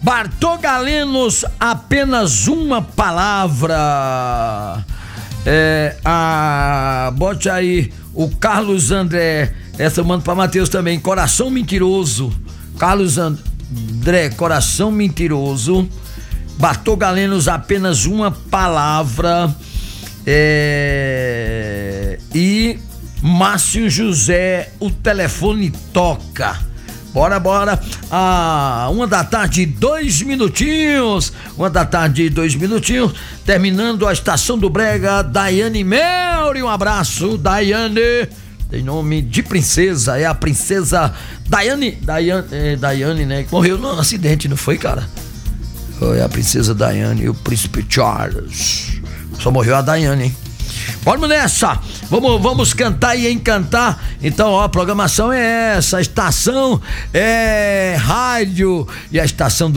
Bartô Galenos, apenas uma palavra. Bote aí o Carlos André. Essa eu mando pra Matheus também. Coração mentiroso. Carlos André, coração mentiroso. Bartô Galenos, apenas uma palavra. E Márcio José, o telefone toca. Bora. 1h, 2 minutinhos. 1h, 2 minutinhos. Terminando a Estação do Brega. Daiane Melri, um abraço, Daiane. Tem nome de princesa, é a princesa Daiane, né? Que morreu num acidente, não foi, cara? Foi a princesa Daiane e o príncipe Charles. Só morreu a Daiane, hein? Vamos nessa, vamos cantar e encantar. Então, a programação é essa, a estação é rádio e a estação do